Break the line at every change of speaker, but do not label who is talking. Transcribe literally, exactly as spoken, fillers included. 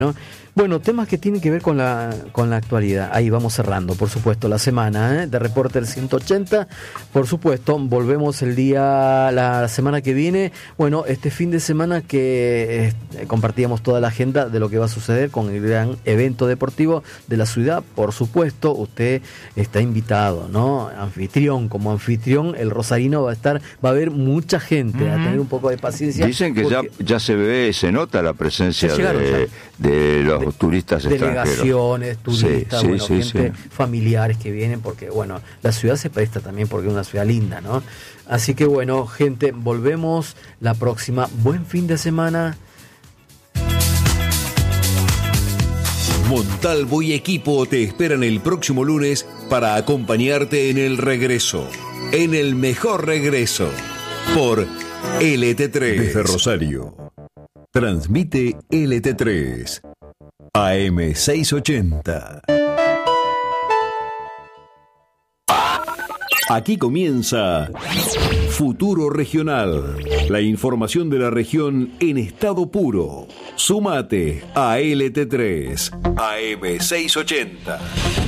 ¿no? Bueno, temas que tienen que ver con la con la actualidad. Ahí vamos cerrando, por supuesto, la semana ¿eh? de Reporter ciento ochenta. Por supuesto, volvemos el día, la semana que viene. Bueno, este fin de semana que eh, compartíamos toda la agenda de lo que va a suceder con el gran evento deportivo de la ciudad. Por supuesto, usted está invitado, ¿no? Anfitrión, como anfitrión, el rosarino va a estar, va a haber mucha gente, uh-huh. a tener un poco de paciencia.
Dicen que ya, ya se ve, se nota la presencia de, de los de, turistas extranjeros.
Delegaciones, turistas,
sí, sí,
bueno,
sí,
gente,
sí.
familiares que vienen, porque bueno, la ciudad se presta también porque es una ciudad linda, ¿no? Así que bueno, gente, volvemos la próxima. Buen fin de semana.
Montalvo y equipo te esperan el próximo lunes para acompañarte en el regreso, en el mejor regreso, por L T tres. Desde Rosario, transmite L T tres, A M seiscientos ochenta. Aquí comienza Futuro Regional, la información de la región en estado puro. Súmate a L T tres, A M seiscientos ochenta.